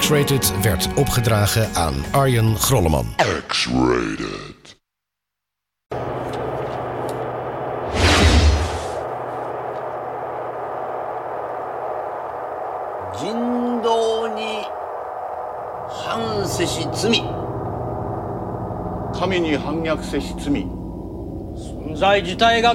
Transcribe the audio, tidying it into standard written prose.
X-Rated werd opgedragen aan Arjen Grolleman. X-Rated. 人道に反せし罪、 神に反逆せし罪、 存在自体が